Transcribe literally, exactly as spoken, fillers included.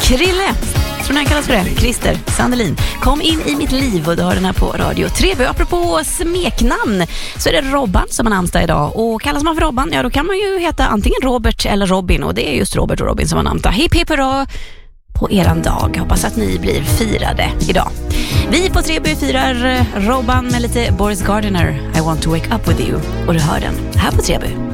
Krille, tror ni han kallas för det? Christer Sandelin. Kom in i mitt liv och du har den här på Radio Treby. Apropå smeknamn så är det Robban som har namnsdag idag. Och kallas man för Robban, ja då kan man ju heta antingen Robert eller Robin. Och det är just Robert och Robin som har namnsdag. Hipp hipp hurra på eran dag. Hoppas att ni blir firade idag. Vi på Treby firar Robban med lite Boris Gardiner. I want to wake up with you. Och du hör den här på Treby.